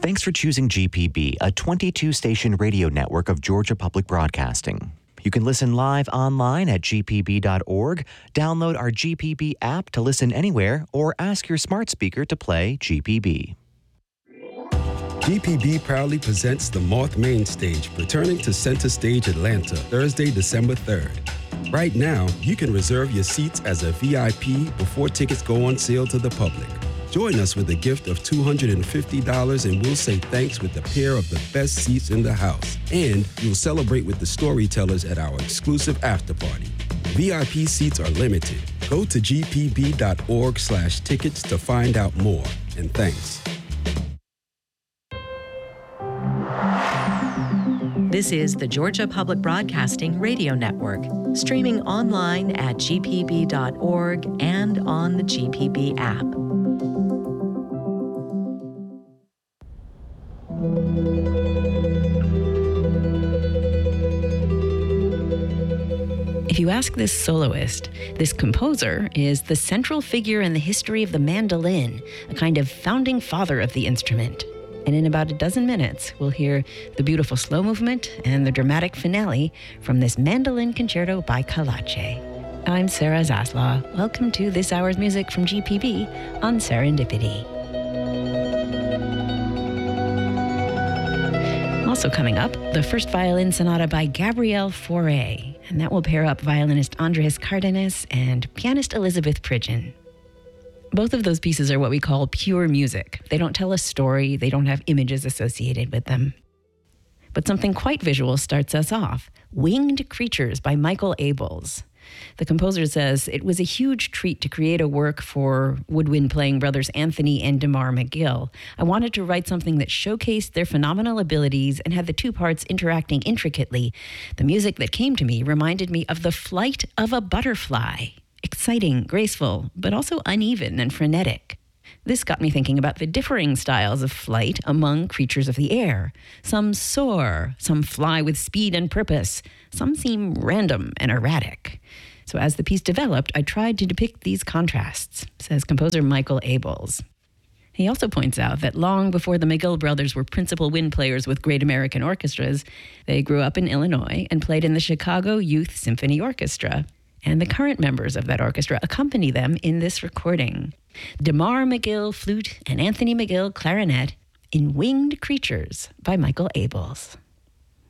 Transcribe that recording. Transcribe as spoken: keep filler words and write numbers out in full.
Thanks for choosing G P B, a twenty-two station radio network of Georgia Public Broadcasting. You can listen live online at g p b dot org, download our G P B app to listen anywhere, or ask your smart speaker to play G P B. G P B proudly presents the Moth Main Stage, returning to Center Stage Atlanta, Thursday, December third. Right now, you can reserve your seats as a V I P before tickets go on sale to the public. Join us with a gift of two hundred fifty dollars and we'll say thanks with a pair of the best seats in the house. And you'll celebrate with the storytellers at our exclusive after party. V I P seats are limited. Go to g p b dot org slash tickets to find out more. And thanks. This is the Georgia Public Broadcasting Radio Network, streaming online at g p b dot org and on the G P B app. If you ask this soloist, this composer is the central figure in the history of the mandolin, a kind of founding father of the instrument. And in about a dozen minutes, we'll hear the beautiful slow movement and the dramatic finale from this mandolin concerto by Kalache. I'm Sarah Zaslaw. Welcome to this hour's music from G P B on Serendipity. Also coming up, the first violin sonata by Gabriel Fauré, and that will pair up violinist Andres Cardenas and pianist Elizabeth Pridgeon. Both of those pieces are what we call pure music. They don't tell a story, they don't have images associated with them. But something quite visual starts us off, Winged Creatures by Michael Abels. The composer says it was a huge treat to create a work for woodwind-playing brothers Anthony and DeMar McGill. I wanted to write something that showcased their phenomenal abilities and had the two parts interacting intricately. The music that came to me reminded me of the flight of a butterfly. Exciting, graceful, but also uneven and frenetic. This got me thinking about the differing styles of flight among creatures of the air. Some soar, some fly with speed and purpose, some seem random and erratic. So as the piece developed, I tried to depict these contrasts, says composer Michael Abels. He also points out that long before the McGill brothers were principal wind players with great American orchestras, they grew up in Illinois and played in the Chicago Youth Symphony Orchestra. And the current members of that orchestra accompany them in this recording. DeMar McGill flute and Anthony McGill clarinet in Winged Creatures by Michael Abels.